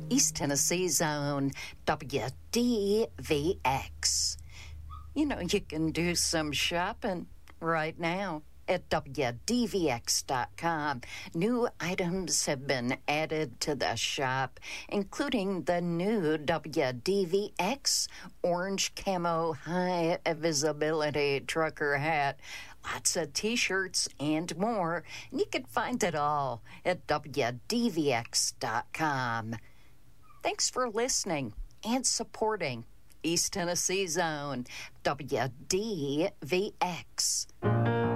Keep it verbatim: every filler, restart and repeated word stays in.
East Tennessee Zone, W D V X. You know, you can do some shopping right now at W D V X dot com. New items have been added to the shop, including the new W D V X orange camo high visibility trucker hat, lots of t-shirts and more. And you can find it all at W D V X dot com. Thanks for listening and supporting East Tennessee Zone, W D V X.